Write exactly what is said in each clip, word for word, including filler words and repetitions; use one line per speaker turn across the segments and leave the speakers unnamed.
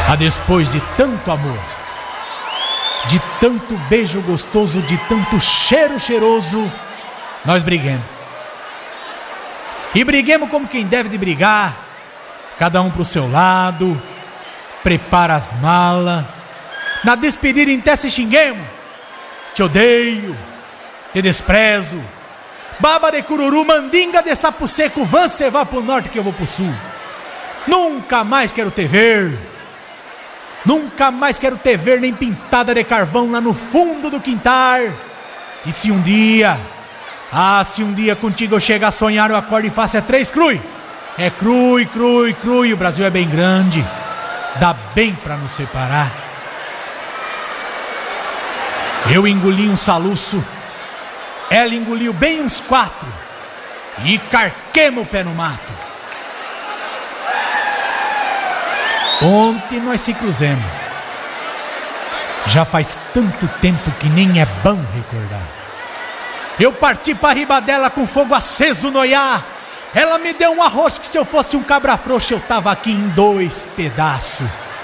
A depois de tanto amor, de tanto beijo gostoso, de tanto cheiro cheiroso, nós briguemos. E briguemos como quem deve de brigar, cada um pro seu lado, prepara as malas. Na despedida em até se xinguemos. Te odeio, te desprezo, baba de cururu, mandinga de sapo seco, vã cê vá pro norte que eu vou pro sul. Nunca mais quero te ver, nunca mais quero te ver nem pintada de carvão lá no fundo do quintal. E se um dia, ah, se um dia contigo eu chegar a sonhar, eu acordo e faço é três crui. É crui, crui, crui, o Brasil é bem grande, dá bem pra nos separar. Eu engoli um soluço, ela engoliu bem uns quatro, e carquemos o pé no mato. Ontem nós se cruzemos, já faz tanto tempo que nem é bom recordar. Eu parti pra riba dela com fogo aceso no olhar. Ela me deu um arroz que se eu fosse um cabra frouxo eu tava aqui em dois pedaços.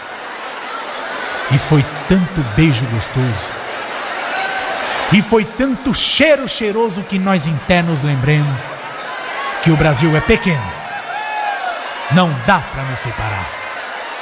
E foi tanto beijo gostoso, e foi tanto cheiro cheiroso que nós internos lembremos que o Brasil é pequeno, não dá pra nos separar.